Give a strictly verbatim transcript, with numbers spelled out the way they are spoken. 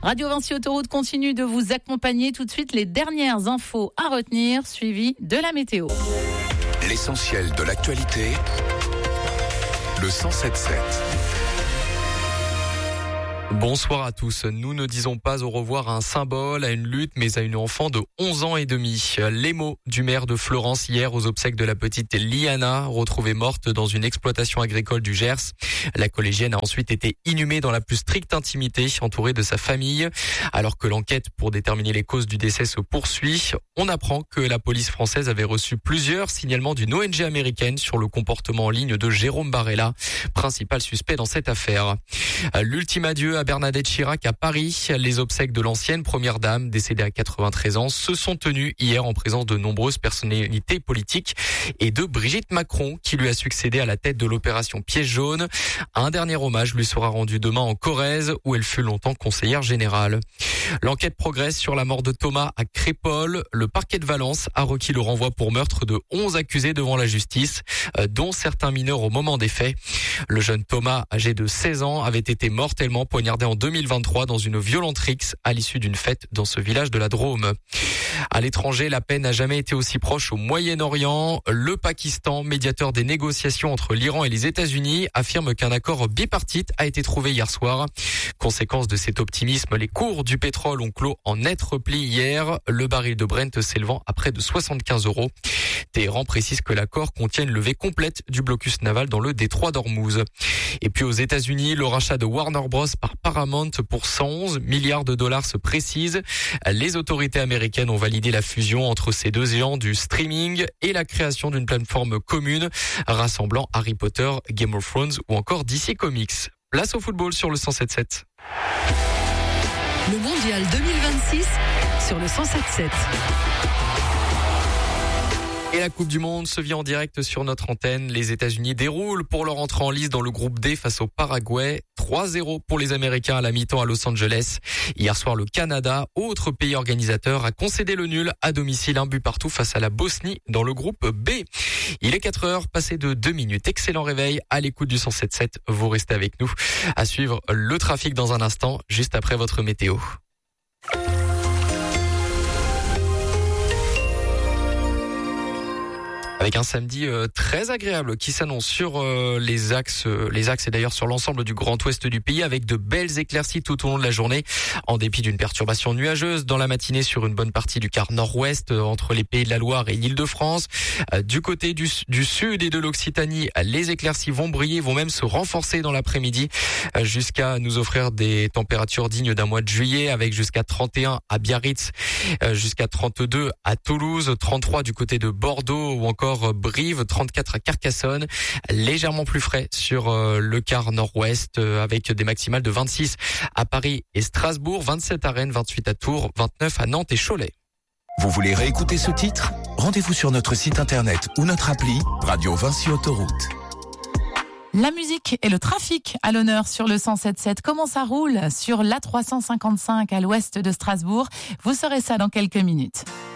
Radio Vinci Autoroute continue de vous accompagner. Tout de suite, les dernières infos à retenir, suivies de la météo. L'essentiel de l'actualité, le cent sept sept. Bonsoir à tous. Nous ne disons pas au revoir à un symbole, à une lutte, mais à une enfant de onze ans et demi. Les mots du maire de Florence hier aux obsèques de la petite Liana, retrouvée morte dans une exploitation agricole du Gers. La collégienne a ensuite été inhumée dans la plus stricte intimité, entourée de sa famille. Alors que l'enquête pour déterminer les causes du décès se poursuit, on apprend que la police française avait reçu plusieurs signalements d'une O N G américaine sur le comportement en ligne de Jérôme Barella, principal suspect dans cette affaire. L'ultime adieu à Bernadette Chirac à Paris. Les obsèques de l'ancienne première dame, décédée à quatre-vingt-treize ans, se sont tenues hier en présence de nombreuses personnalités politiques et de Brigitte Macron, qui lui a succédé à la tête de l'opération Piège jaune. Un dernier hommage lui sera rendu demain en Corrèze, où elle fut longtemps conseillère générale. L'enquête progresse sur la mort de Thomas à Crépol. Le parquet de Valence a requis le renvoi pour meurtre de onze accusés devant la justice, dont certains mineurs au moment des faits. Le jeune Thomas, âgé de seize ans, avait été mortellement poignardé en deux mille vingt-trois dans une violente rixe à l'issue d'une fête dans ce village de la Drôme. À l'étranger, la paix n'a jamais été aussi proche au Moyen-Orient. Le Pakistan, médiateur des négociations entre l'Iran et les États-Unis, affirme qu'un accord bipartite a été trouvé hier soir. Conséquence de cet optimisme, les cours du pétrole ont clos en net repli hier, le baril de Brent s'élevant à près de soixante-quinze euros. Téhéran précise que l'accord contient une levée complète du blocus naval dans le détroit d'Ormuz. Et puis aux États-Unis, le rachat de Warner Bros par Paramount pour cent onze milliards de dollars se précise. Les autorités américaines ont validé la fusion entre ces deux géants du streaming et la création d'une plateforme commune rassemblant Harry Potter, Game of Thrones ou encore D C Comics. Place au football sur le cent sept sept. Le mondial deux mille vingt-six sur le cent sept sept. Et la Coupe du Monde se vit en direct sur notre antenne. Les États-Unis déroulent pour leur entrée en lice dans le groupe D face au Paraguay. trois zéro pour les Américains à la mi-temps à Los Angeles. Hier soir, le Canada, autre pays organisateur, a concédé le nul à domicile, un but partout face à la Bosnie dans le groupe B. Il est quatre heures, passé de deux minutes. Excellent réveil à l'écoute du cent sept sept. Vous restez avec nous. À suivre le trafic dans un instant, juste après votre météo. Avec un samedi euh, très agréable qui s'annonce sur euh, les axes, euh, les axes et d'ailleurs sur l'ensemble du Grand Ouest du pays, avec de belles éclaircies tout au long de la journée, en dépit d'une perturbation nuageuse dans la matinée sur une bonne partie du quart nord-ouest, euh, entre les Pays de la Loire et l'Île-de-France. Euh, du côté du, du sud et de l'Occitanie, les éclaircies vont briller, vont même se renforcer dans l'après-midi, euh, jusqu'à nous offrir des températures dignes d'un mois de juillet, avec jusqu'à trente et un à Biarritz, euh, jusqu'à trente-deux à Toulouse, trente-trois du côté de Bordeaux ou encore Brive, trente-quatre à Carcassonne, légèrement plus frais sur euh, le quart nord-ouest, euh, avec des maximales de vingt-six à Paris et Strasbourg, vingt-sept à Rennes, vingt-huit à Tours, vingt-neuf à Nantes et Cholet. Vous voulez réécouter ce titre ? Rendez-vous sur notre site internet ou notre appli Radio Vinci Autoroute. La musique et le trafic à l'honneur sur le cent sept sept. Comment ça roule sur l'A trois cent cinquante-cinq à l'ouest de Strasbourg ? Vous saurez ça dans quelques minutes.